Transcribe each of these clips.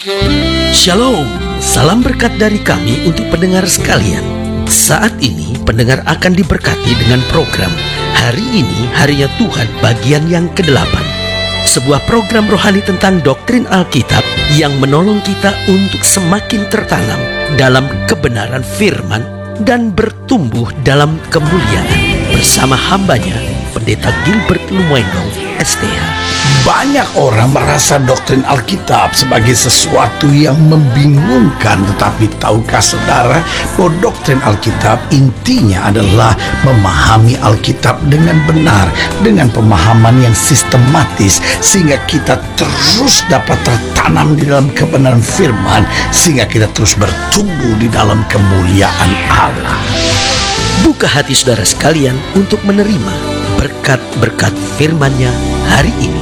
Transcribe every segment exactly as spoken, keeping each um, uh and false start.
Shalom, salam berkat dari kami untuk pendengar sekalian. Saat ini pendengar akan diberkati dengan program Hari Ini Harinya Tuhan bagian yang kedelapan. Sebuah program rohani tentang doktrin Alkitab yang menolong kita untuk semakin tertanam dalam kebenaran firman dan bertumbuh dalam kemuliaan. Bersama hambanya, Pendeta Gilbert Lumoindong, S T H. Banyak orang merasa doktrin Alkitab sebagai sesuatu yang membingungkan. Tetapi tahukah saudara bahwa doktrin Alkitab intinya adalah memahami Alkitab dengan benar, dengan pemahaman yang sistematis, sehingga kita terus dapat tertanam di dalam kebenaran firman, sehingga kita terus bertumbuh di dalam kemuliaan Allah. Buka hati saudara sekalian untuk menerima berkat-berkat firman-Nya hari ini.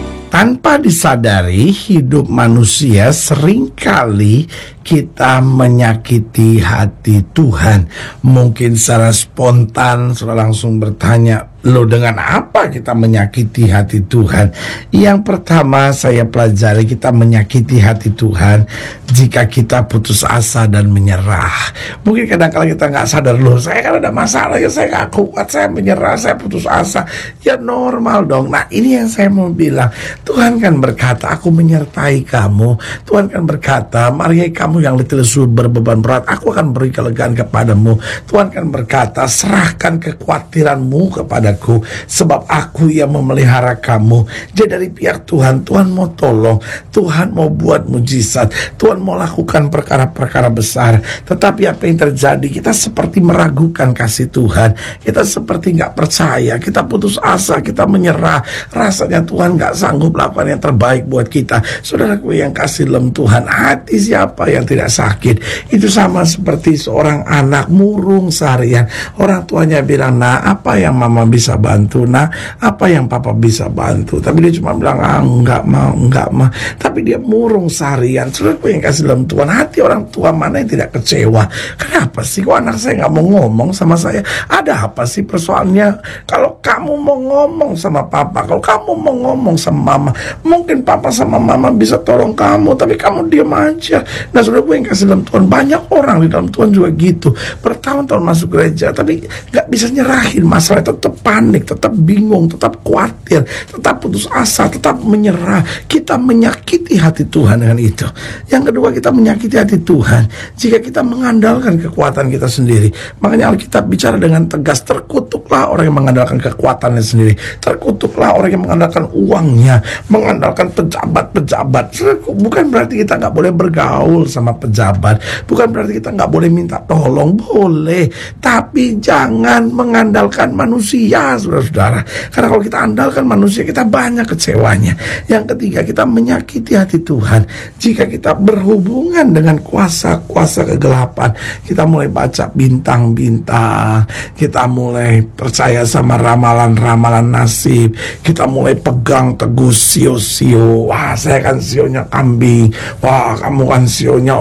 Tanpa disadari, hidup manusia seringkali kita menyakiti hati Tuhan. Mungkin secara spontan saudara langsung bertanya, loh dengan apa kita menyakiti hati Tuhan? Yang pertama saya pelajari, kita menyakiti hati Tuhan jika kita putus asa dan menyerah. Mungkin kadang-kadang kita nggak sadar, loh saya kan ada masalah ya, saya nggak kuat, saya menyerah, saya putus asa. Ya normal dong. Nah ini yang saya mau bilang, Tuhan kan berkata, aku menyertai kamu. Tuhan kan berkata, mari kamu yang letih lesu berbeban berat, aku akan beri kelegaan kepadamu. Tuhan kan berkata, serahkan kekhawatiranmu kepadaku, sebab aku yang memelihara kamu. Jadi dari pihak Tuhan, Tuhan mau tolong, Tuhan mau buat mujizat, Tuhan mau lakukan perkara-perkara besar. Tetapi apa yang terjadi, kita seperti meragukan kasih Tuhan, kita seperti gak percaya, kita putus asa, kita menyerah. Rasanya Tuhan gak sanggup lakukan yang terbaik buat kita. Saudaraku yang kasih dalam Tuhan, hati siapa yang tidak sakit? Itu sama seperti seorang anak murung seharian. Orang tuanya bilang, nah apa yang mama bisa bantu, nah apa yang papa bisa bantu? Tapi dia cuma bilang, ah enggak mau, enggak mau. Tapi dia murung seharian. Saudaraku yang kasih dalam Tuhan, hati orang tua mana yang tidak kecewa? Kenapa sih kok anak saya gak mau ngomong sama saya? Ada apa sih persoalannya? Kalau kamu mau ngomong sama papa, kalau kamu mau ngomong sama mama, mungkin papa sama mama bisa tolong kamu, tapi kamu diam aja. Nah saudara gue yang kasih dalam Tuhan, banyak orang di dalam Tuhan juga gitu, bertahun-tahun masuk gereja tapi gak bisa nyerahin masalah, tetap panik, tetap bingung, tetap khawatir, tetap putus asa, tetap menyerah. Kita menyakiti hati Tuhan dengan itu. Yang kedua, kita menyakiti hati Tuhan jika kita mengandalkan kekuatan kita sendiri. Makanya Alkitab bicara dengan tegas, terkutuklah orang yang mengandalkan kekuatannya sendiri, terkutuklah orang yang mengandalkan uangnya, mengandalkan pejabat-pejabat. Bukan berarti kita gak boleh bergaul sama pejabat, bukan berarti kita nggak boleh minta tolong, boleh, tapi jangan mengandalkan manusia, saudara-saudara. Karena kalau kita andalkan manusia, kita banyak kecewanya. Yang ketiga, kita menyakiti hati Tuhan jika kita berhubungan dengan kuasa-kuasa kegelapan. Kita mulai baca bintang-bintang, kita mulai percaya sama ramalan-ramalan nasib, kita mulai pegang teguh sio-sio. Wah, saya kan sionya kambing, wah kamu kan sionya